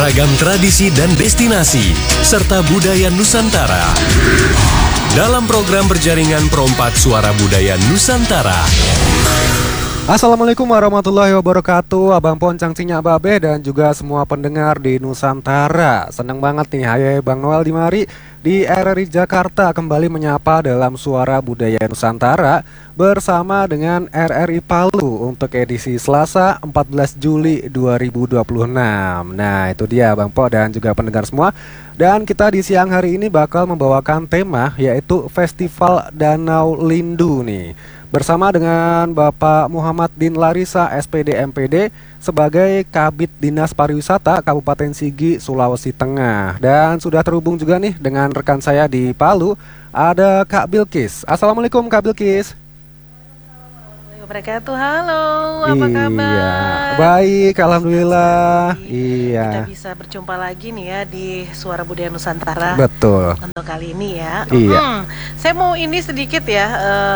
Ragam tradisi dan destinasi, serta budaya Nusantara. Dalam program berjaringan Perompak Suara Budaya Nusantara. Assalamualaikum warahmatullahi wabarakatuh, Abang Poncang Cinya Babe dan juga semua pendengar di Nusantara. Senang banget nih, hai Bang Noel Dimari di RRI Jakarta kembali menyapa dalam Suara Budaya Nusantara bersama dengan RRI Palu untuk edisi Selasa 14 Juli 2026. Nah itu dia Bang Po dan juga pendengar semua. Dan kita di siang hari ini bakal membawakan tema yaitu Festival Danau Lindu nih, bersama dengan Bapak Muhammad Din Larissa SPD MPD sebagai Kabid Dinas Pariwisata Kabupaten Sigi, Sulawesi Tengah. Dan sudah terhubung juga nih dengan rekan saya di Palu, ada Kak Bilkis. Assalamualaikum Kak Bilkis. Wabarakatuh. Halo, apa kabar? Iya, baik, alhamdulillah. Iya. Kita bisa berjumpa lagi nih ya di Suara Budaya Nusantara. Betul. Untuk kali ini ya. Iya. Saya mau ini sedikit ya,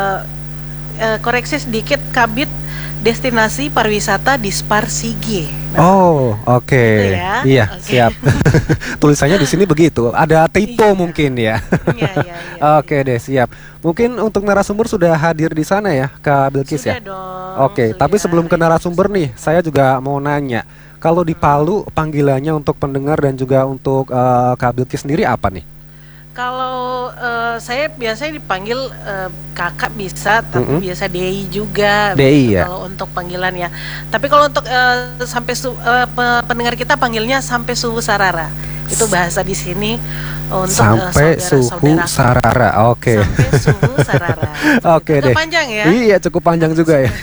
koreksi sedikit, Kabid Destinasi Pariwisata Dispar Sigi. Oh, oke. Gitu ya? Iya, Oke. siap. Tulisannya di sini begitu. Ada typo Iya. mungkin ya. Iya. Oke deh, siap. Mungkin untuk narasumber sudah hadir di sana ya, Kak Bilkis ya? Sudah dong. Oke, tapi sebelum ke narasumber nih, saya juga mau nanya. Kalau di Palu panggilannya untuk pendengar dan juga untuk Kak Bilkis sendiri apa nih? Kalau saya biasanya dipanggil kakak bisa, tapi biasa Dei juga. Dei ya? Kalau untuk panggilan ya. Tapi kalau untuk pendengar kita panggilnya sampai suhu sarara. Itu bahasa di sini untuk Sampai suhu sarara. Oke. Sampai suhu sarara. Oke Cukup deh. panjang ya. Iya, cukup panjang juga ya.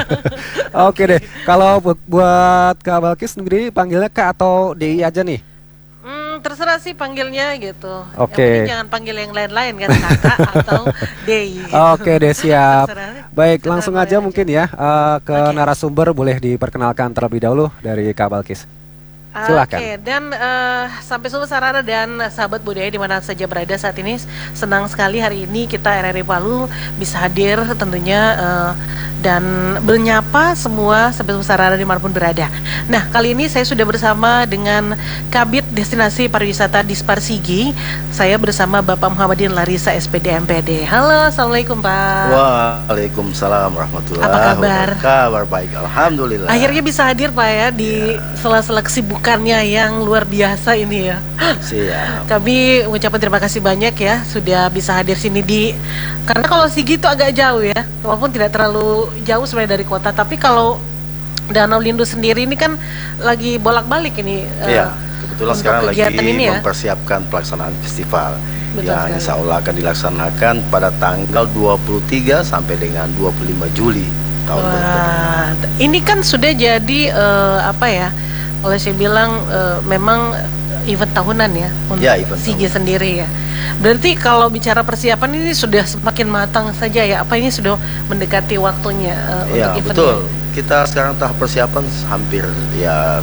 Oke deh. Kalau buat Kak Bilkis sendiri panggilnya Kak atau Dei aja nih? Terserah sih panggilnya gitu. Oke. Yang penting jangan panggil yang lain-lain kan, kakak atau Dei. Gitu. Oke deh, siap. Terserah. Baik, Terserah langsung boleh aja mungkin ya ke Oke. narasumber, boleh diperkenalkan terlebih dahulu dari Kak Bilkis. Silakan. Oke, dan sampai suhu sarara dan sahabat budaya di mana saja berada saat ini, senang sekali hari ini kita RRI Palu bisa hadir tentunya dan menyapa semua sampai suhu sarara dimanapun berada. Nah, kali ini saya sudah bersama dengan Kabid Destinasi Pariwisata Dispar Sigi. Saya bersama Bapak Muhammadin Larissa SPD MPD. Halo, assalamualaikum Pak. Waalaikumsalam warahmatullahi Apa kabar? wabarakatuh. Kabar baik, alhamdulillah. Akhirnya bisa hadir Pak ya di sela-sela kesibukannya yang luar biasa ini ya. Siap. Kami mengucapkan terima kasih banyak ya sudah bisa hadir sini karena kalau Sigi itu agak jauh ya, walaupun tidak terlalu jauh sebenarnya dari kota, tapi kalau Danau Lindu sendiri ini kan lagi bolak-balik ini. Iya, kebetulan untuk sekarang lagi kegiatan ini ya. mempersiapkan pelaksanaan festival Betul yang sekali. insya Allah akan dilaksanakan pada tanggal 23 sampai dengan 25 Juli tahun Wah, ini kan sudah jadi apa ya? Oleh saya bilang memang event tahunan ya untuk Ya, event Sigi tahunan. sendiri ya. Berarti kalau bicara persiapan ini sudah semakin matang saja ya. Apa ini sudah mendekati waktunya Ya, untuk eventnya? betul. Kita sekarang tahap persiapan hampir ya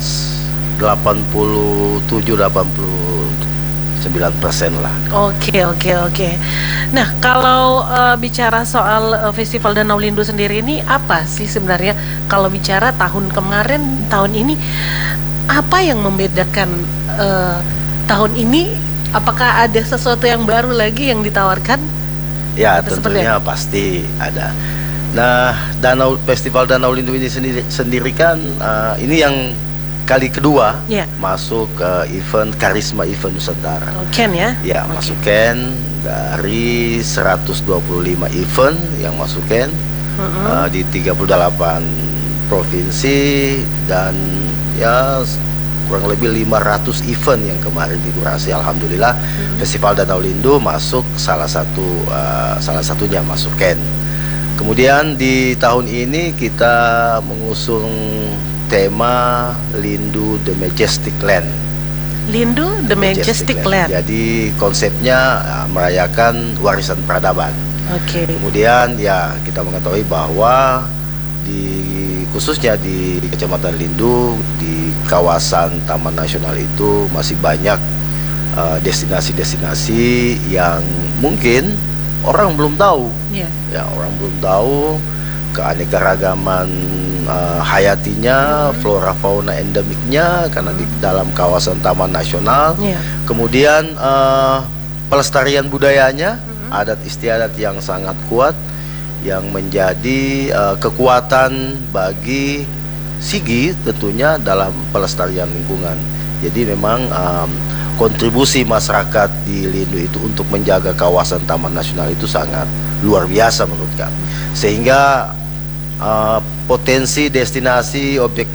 87-89% lah. Oke. Nah, kalau bicara soal Festival Danau Lindu sendiri ini apa sih sebenarnya? Kalau bicara tahun kemarin, tahun ini, apa yang membedakan tahun ini? Apakah ada sesuatu yang baru lagi yang ditawarkan? Ya, Atau seperti tentunya pasti ada. Nah, Festival Danau Lindu ini sendiri kan ini yang kali kedua Ya. masuk ke event Karisma Event Nusantara. Oh, Ken ya? Ya, Oke. masuk Ken dari 125 event yang masuk Ken di 38 provinsi dan ya kurang lebih 500 event yang kemarin dikurasi. Alhamdulillah Festival Danau Lindu masuk salah satunya masuk Ken. Kemudian di tahun ini kita mengusung tema Lindu The Majestic Land. Lindu The Majestic Land. Jadi konsepnya merayakan warisan peradaban. Oke. Kemudian ya kita mengetahui bahwa khususnya di Kecamatan Lindu, di kawasan Taman Nasional itu masih banyak destinasi-destinasi yang mungkin orang belum tahu. Iya. Ya, orang belum tahu keanekaragaman hayatinya, flora fauna endemiknya karena di dalam kawasan taman nasional. Kemudian pelestarian budayanya, adat istiadat yang sangat kuat yang menjadi kekuatan bagi Sigi tentunya dalam pelestarian lingkungan. Jadi memang kontribusi masyarakat di Lindu itu untuk menjaga kawasan taman nasional itu sangat luar biasa menurut kami. Sehingga potensi destinasi objek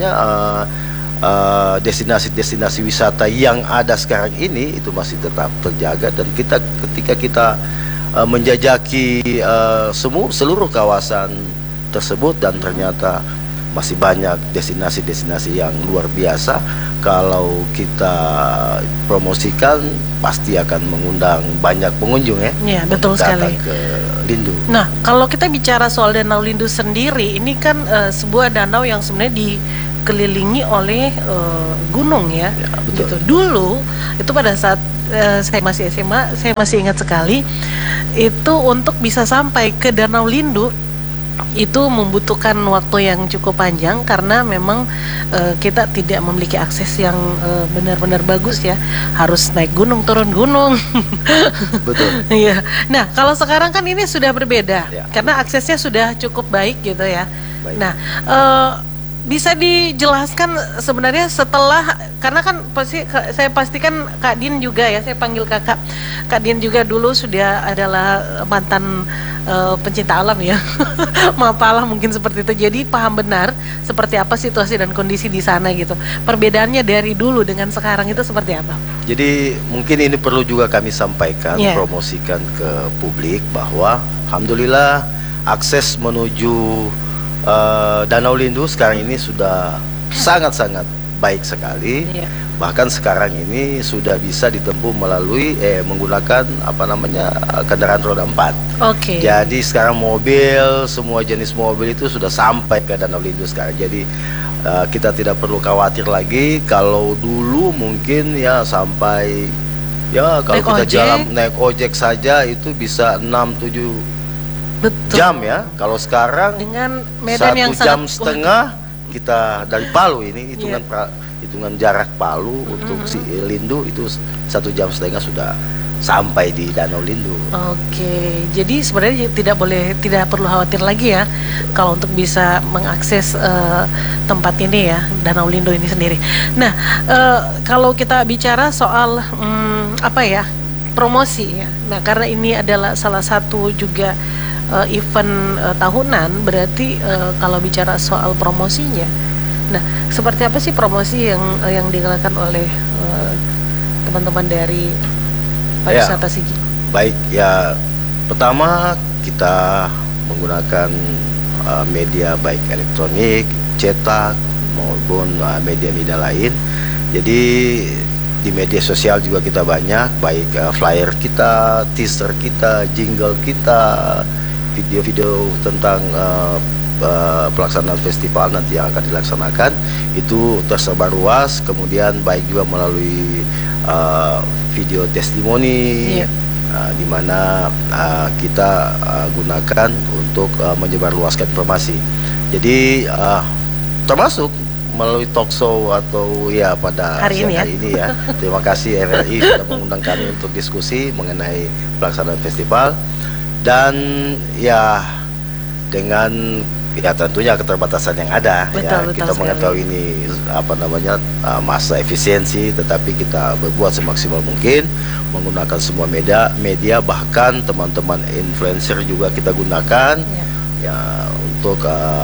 destinasi wisata yang ada sekarang ini itu masih tetap terjaga, dan ketika kita menjajaki seluruh kawasan tersebut, dan ternyata masih banyak destinasi-destinasi yang luar biasa. Kalau kita promosikan pasti akan mengundang banyak pengunjung ya. Iya, betul sekali. Ke Lindu. Nah, kalau kita bicara soal Danau Lindu sendiri, ini kan sebuah danau yang sebenarnya dikelilingi oleh gunung ya. Betul. Gitu. Dulu itu pada saat saya masih SMA, saya masih ingat sekali itu untuk bisa sampai ke Danau Lindu itu membutuhkan waktu yang cukup panjang karena memang kita tidak memiliki akses yang benar-benar bagus ya, harus naik gunung turun gunung. Betul. Iya. Nah, kalau sekarang kan ini sudah berbeda Ya. karena aksesnya sudah cukup baik gitu ya. Baik. Nah, bisa dijelaskan sebenarnya setelah, karena kan pasti saya pastikan Kak Din juga ya, saya panggil kakak. Kak Din juga dulu sudah adalah mantan pencinta alam ya. Mapalah mungkin seperti itu. Jadi paham benar seperti apa situasi dan kondisi di sana gitu. Perbedaannya dari dulu dengan sekarang itu seperti apa? Jadi mungkin ini perlu juga kami sampaikan, Yeah. promosikan ke publik bahwa alhamdulillah akses menuju Danau Lindu sekarang ini sudah sangat-sangat baik sekali. Iya. Bahkan sekarang ini sudah bisa ditempuh melalui menggunakan kendaraan roda 4. Oke. Jadi sekarang mobil, semua jenis mobil itu sudah sampai ke Danau Lindu sekarang. Jadi kita tidak perlu khawatir lagi. Kalau dulu mungkin ya sampai ya kalau Naik kita ojek. jalan naik ojek saja itu bisa 6-7 Betul. jam ya. Kalau sekarang Dengan medan yang 1 jam sangat- setengah kita dari Palu ini Iya. hitungan jarak Palu untuk si Lindu itu 1 jam setengah sudah sampai di Danau Lindu. Oke, jadi sebenarnya tidak perlu khawatir lagi ya kalau untuk bisa mengakses tempat ini ya, Danau Lindu ini sendiri. Nah, kalau kita bicara soal promosi ya. Nah, karena ini adalah salah satu juga event tahunan, berarti kalau bicara soal promosinya, nah seperti apa sih promosi yang dilakukan oleh teman-teman dari pariwisata Sigi? Baik ya, pertama kita menggunakan media baik elektronik, cetak maupun media-media lain. Jadi di media sosial juga kita banyak, baik flyer kita, teaser kita, jingle kita, video-video tentang pelaksanaan festival nanti yang akan dilaksanakan itu tersebar luas. Kemudian baik juga melalui video testimoni, Iya. di mana kita gunakan untuk menyebarluaskan informasi. Jadi termasuk melalui talk show atau ya pada Hari siang ini ya. hari ini ya. Terima kasih RRI sudah mengundang kami untuk diskusi mengenai pelaksanaan festival. Dan ya dengan ya tentunya keterbatasan yang ada. Betul, betul kita sekali. mengetahui ini masa efisiensi, tetapi kita berbuat semaksimal mungkin menggunakan semua media, bahkan teman-teman influencer juga kita gunakan ya untuk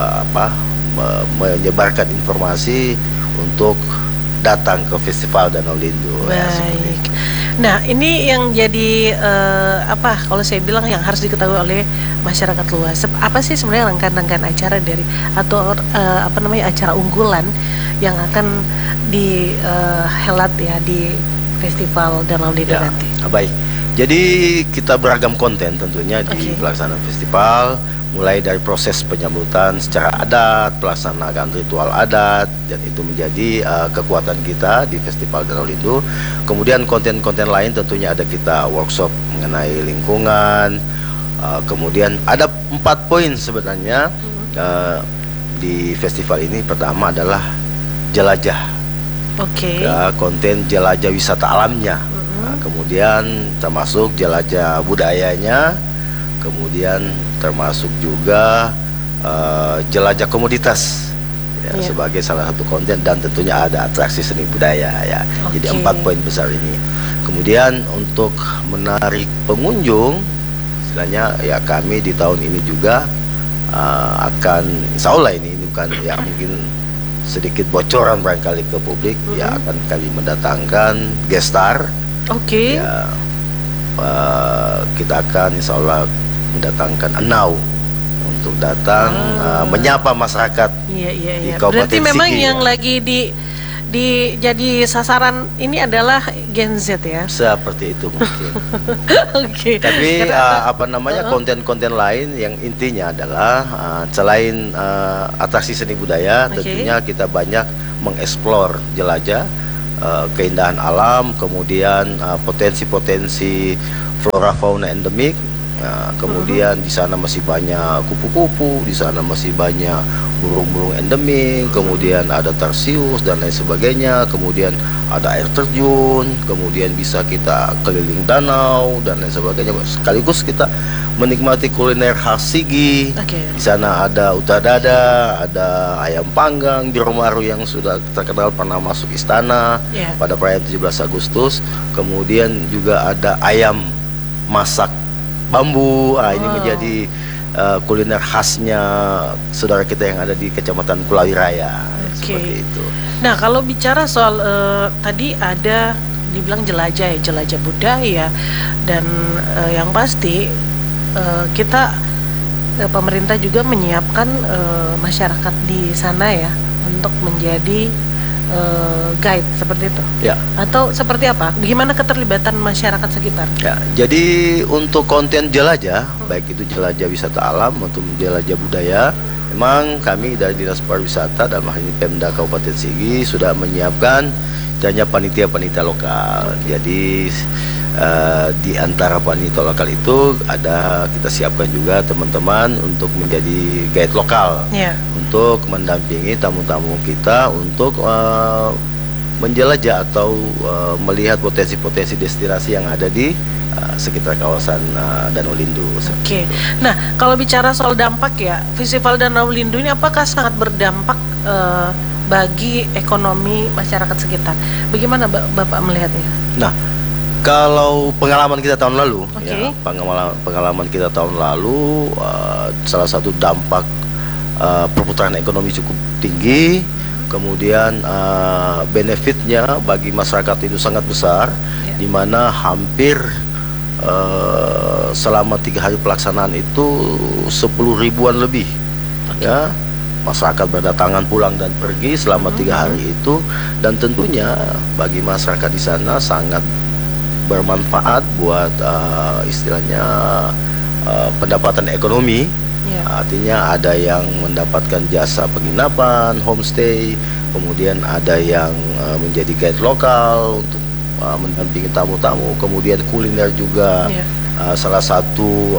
menyebarkan informasi untuk datang ke Festival Danau Lindu. Ya, seperti Baik. itu. Nah, ini yang jadi kalau saya bilang yang harus diketahui oleh masyarakat luas. Apa sih sebenarnya rangkaian-rangkaian acara dari atau acara unggulan yang akan dihelat ya di Festival Danau Lindu Ya, nanti? baik. Jadi kita beragam konten tentunya di Oke. pelaksanaan festival, mulai dari proses penyambutan secara adat, pelaksanaan ritual adat, dan itu menjadi kekuatan kita di Festival Danau Lindu. Kemudian konten-konten lain tentunya ada kita workshop mengenai lingkungan. Kemudian ada 4 poin sebenarnya di festival ini pertama adalah jelajah. Oke. Ya, konten jelajah wisata alamnya. Nah, kemudian termasuk jelajah budayanya, kemudian termasuk juga jelajah komoditas ya, sebagai salah satu konten, dan tentunya ada atraksi seni budaya ya. Jadi 4 poin besar ini. Kemudian untuk menarik pengunjung, istilahnya ya kami di tahun ini juga akan, insya Allah ini bukan ya mungkin sedikit bocoran barangkali ke publik, ya akan kami mendatangkan guest star. Oke. Ya, kita akan insya Allah mendatangkan Enau untuk datang menyapa masyarakat di Kabupaten Berarti memang Sigi, yang lagi jadi sasaran ini adalah Gen Z ya. seperti itu mungkin. Oke. Tapi konten-konten lain yang intinya adalah selain atraksi seni budaya, tentunya kita banyak mengeksplor, jelajah keindahan alam, kemudian potensi-potensi flora fauna endemik. Kemudian di sana masih banyak kupu-kupu, di sana masih banyak burung-burung endemik, kemudian ada tarsius dan lain sebagainya, kemudian ada air terjun, kemudian bisa kita keliling danau dan lain sebagainya. Sekaligus kita menikmati kuliner khas Sigi. Di sana ada utadada, ada ayam panggang, biromaru yang sudah terkenal pernah masuk istana pada perayaan 17 Agustus. Kemudian juga ada ayam masak bambu. Ini menjadi kuliner khasnya saudara kita yang ada di Kecamatan Kulawi Raya. Seperti itu. Nah, kalau bicara soal tadi ada dibilang jelajah ya, jelajah budaya, dan yang pasti kita pemerintah juga menyiapkan masyarakat di sana ya untuk menjadi guide seperti itu, atau seperti apa? Bagaimana keterlibatan masyarakat sekitar? Ya, jadi untuk konten jelajah, baik itu jelajah wisata alam maupun jelajah budaya, memang kami dari Dinas Pariwisata dan hal ini Pemda Kabupaten Sigi sudah menyiapkan hanya panitia-panitia lokal. Jadi di antara panitia lokal itu ada, kita siapkan juga teman-teman untuk menjadi guide lokal, untuk mendampingi tamu-tamu kita untuk menjelajah atau melihat potensi-potensi destinasi yang ada di sekitar kawasan Danau Lindu. Oke. Nah, kalau bicara soal dampak ya, Festival Danau Lindu ini apakah sangat berdampak bagi ekonomi masyarakat sekitar? Bagaimana Bapak melihatnya? Nah, kalau pengalaman kita tahun lalu, ya, pengalaman kita tahun lalu, salah satu dampak perputaran ekonomi cukup tinggi, kemudian benefitnya bagi masyarakat itu sangat besar, di mana hampir selama 3 hari pelaksanaan itu 10 ribuan lebih, ya, masyarakat berdatangan pulang dan pergi selama 3 hari itu, dan tentunya bagi masyarakat di sana sangat bermanfaat buat istilahnya pendapatan ekonomi. Artinya ada yang mendapatkan jasa penginapan, homestay, kemudian ada yang menjadi guide lokal untuk mendampingi tamu-tamu, kemudian kuliner juga salah satu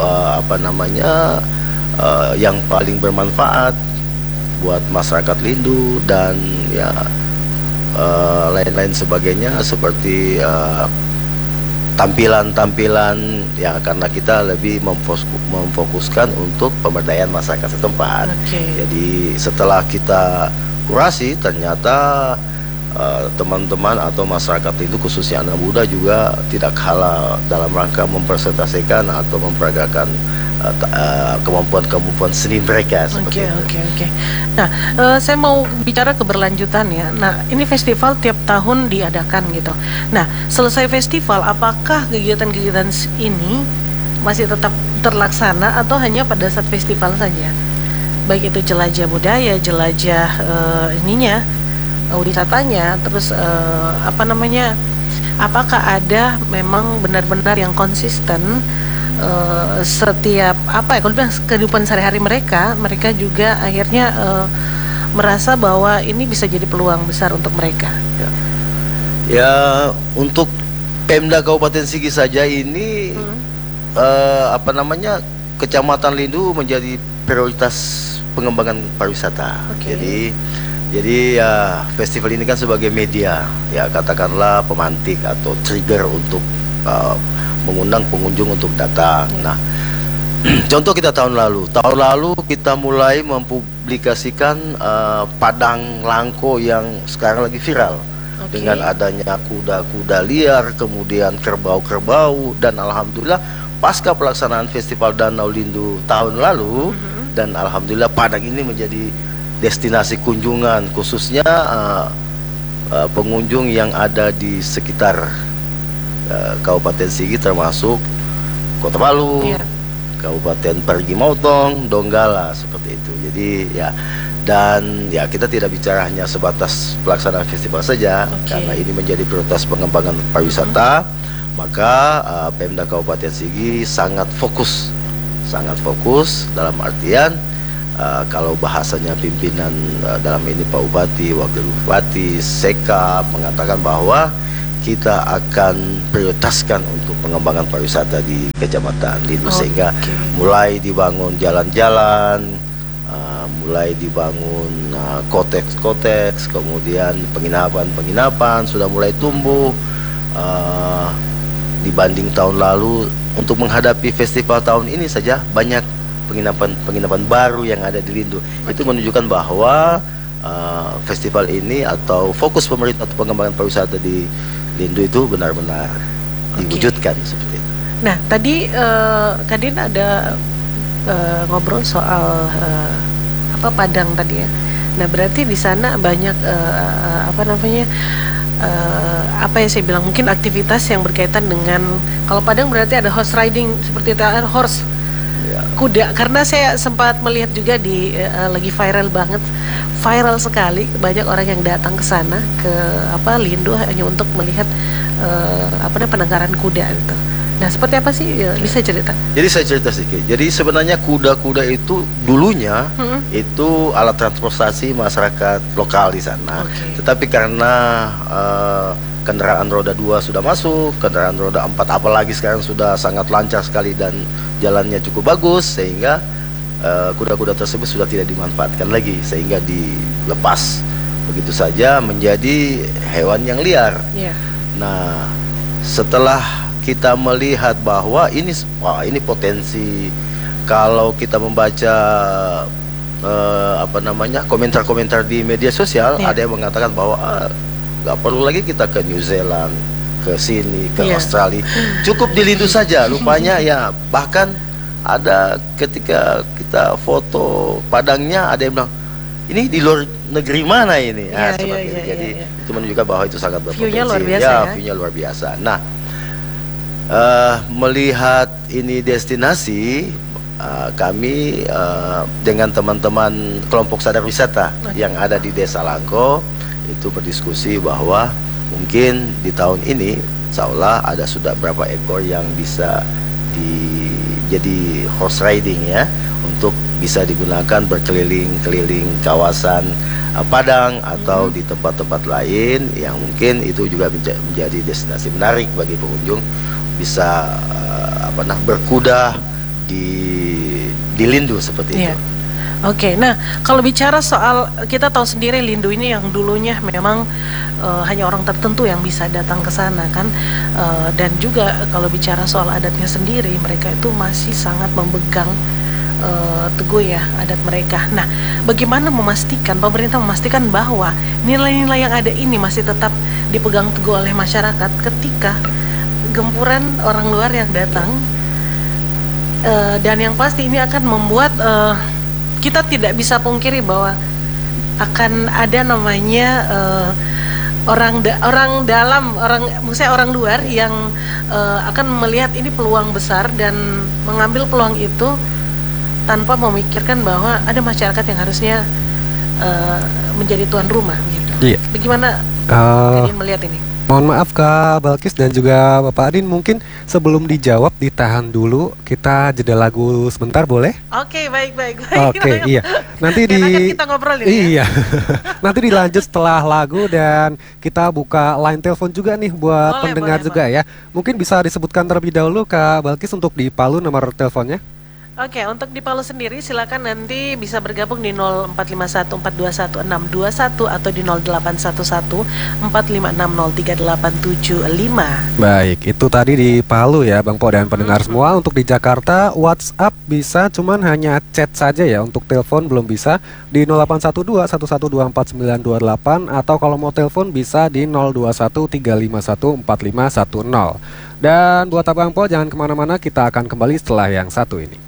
yang paling bermanfaat buat masyarakat Lindu, dan ya lain-lain sebagainya seperti tampilan-tampilan ya, karena kita lebih memfokuskan untuk pemberdayaan masyarakat setempat. Jadi setelah kita kurasi, ternyata teman-teman atau masyarakat itu khususnya anak muda juga tidak kalah dalam rangka mempresentasikan atau memperagakan kemampuan-kemampuan seni mereka. Oke. Nah, saya mau bicara keberlanjutan ya. Nah, ini festival tiap tahun diadakan gitu. Nah, selesai festival, apakah kegiatan-kegiatan ini masih tetap terlaksana atau hanya pada saat festival saja? Baik itu jelajah budaya, jelajah wisatanya, terus apakah ada memang benar-benar yang konsisten setiap kalau bilang kehidupan sehari-hari mereka juga akhirnya merasa bahwa ini bisa jadi peluang besar untuk mereka. Ya, untuk Pemda Kabupaten Sigi saja ini Kecamatan Lindu menjadi prioritas pengembangan pariwisata. Oke. Jadi ya festival ini kan sebagai media, ya katakanlah pemantik atau trigger untuk mengundang pengunjung untuk datang. Nah, contoh kita tahun lalu kita mulai mempublikasikan padang langko yang sekarang lagi viral. Dengan adanya kuda-kuda liar, kemudian kerbau-kerbau, dan alhamdulillah pasca pelaksanaan Festival Danau Lindu tahun lalu, dan alhamdulillah Padang ini menjadi destinasi kunjungan, khususnya pengunjung yang ada di sekitar Kabupaten Sigi, termasuk Kota Palu, Kabupaten Parigi Motong, Donggala, seperti itu. Jadi ya, dan ya kita tidak bicara hanya sebatas pelaksanaan festival saja, karena ini menjadi prioritas pengembangan pariwisata. Maka Pemda Kabupaten Sigi sangat fokus dalam artian kalau bahasanya pimpinan dalam ini Pak Bupati, Wakil Bupati, Sekap mengatakan bahwa kita akan prioritaskan untuk pengembangan pariwisata di Kecamatan Lindu, sehingga mulai dibangun jalan-jalan, mulai dibangun koteks, kemudian penginapan sudah mulai tumbuh dibanding tahun lalu. Untuk menghadapi festival tahun ini saja banyak penginapan baru yang ada di Lindu. Itu menunjukkan bahwa festival ini atau fokus pemerintah untuk pengembangan pariwisata di Lindu itu benar-benar diwujudkan seperti itu. Nah, tadi Kadin ada ngobrol soal Padang tadi ya. Nah, berarti di sana banyak apa yang saya bilang, mungkin aktivitas yang berkaitan dengan, kalau Padang berarti ada horse riding seperti itu, horse kuda, karena saya sempat melihat juga di lagi viral sekali, banyak orang yang datang ke sana ke Lindu hanya untuk melihat penangkaran kuda itu. Nah, seperti apa sih, bisa cerita? Jadi saya cerita sedikit. Jadi sebenarnya kuda-kuda itu dulunya itu alat transportasi masyarakat lokal di sana. Tetapi karena kendaraan roda 2 sudah masuk, kendaraan roda 4 apalagi sekarang sudah sangat lancar sekali dan jalannya cukup bagus, sehingga kuda-kuda tersebut sudah tidak dimanfaatkan lagi, sehingga dilepas begitu saja menjadi hewan yang liar. Nah, setelah kita melihat bahwa ini potensi, kalau kita membaca komentar-komentar di media sosial, ada yang mengatakan bahwa nggak perlu lagi kita ke New Zealand, ke sini, ke Australia, cukup di Lindu saja. Rupanya ya, bahkan ada ketika kita foto Padangnya, ada yang bilang ini di luar negeri mana ini. Jadi itu menunjukkan bahwa itu sangat berpotensi. View-nya luar biasa, view-nya luar biasa. Nah, melihat ini destinasi, kami dengan teman-teman kelompok sadar wisata yang ada di Desa Langko itu berdiskusi bahwa mungkin di tahun ini insya Allah ada sudah berapa ekor yang bisa jadi horse riding ya, untuk bisa digunakan berkeliling-keliling kawasan Padang atau di tempat-tempat lain yang mungkin itu juga menjadi destinasi menarik bagi pengunjung, bisa berkuda di Lindu seperti itu. Nah kalau bicara soal, kita tahu sendiri Lindu ini yang dulunya memang hanya orang tertentu yang bisa datang ke sana kan, dan juga kalau bicara soal adatnya sendiri, mereka itu masih sangat memegang teguh ya adat mereka. Nah, bagaimana pemerintah memastikan bahwa nilai-nilai yang ada ini masih tetap dipegang teguh oleh masyarakat ketika gempuran orang luar yang datang, dan yang pasti ini akan membuat kita tidak bisa pungkiri bahwa akan ada namanya maksudnya orang luar yang akan melihat ini peluang besar dan mengambil peluang itu tanpa memikirkan bahwa ada masyarakat yang harusnya menjadi tuan rumah gitu. Bagaimana kalian melihat ini? Mohon maaf Kak Balkis dan juga Bapak Adin, mungkin sebelum dijawab ditahan dulu, kita jeda lagu sebentar boleh? Oke, baik. Oke, iya. Nanti kita ngobrol ini. Iya. Nanti dilanjut setelah lagu, dan kita buka line telepon juga nih buat pendengar juga ya. Mungkin bisa disebutkan terlebih dahulu Kak Balkis untuk di Palu nomor teleponnya. Oke, untuk di Palu sendiri silakan nanti bisa bergabung di 0451421621 atau di 081145603875. Baik, itu tadi di Palu ya Bang Po dan pendengar semua. Untuk di Jakarta WhatsApp bisa, cuman hanya chat saja ya. Untuk telepon belum bisa di 081211249928 atau kalau mau telepon bisa di 0213514510. Dan buat Abang Po jangan kemana-mana, kita akan kembali setelah yang satu ini.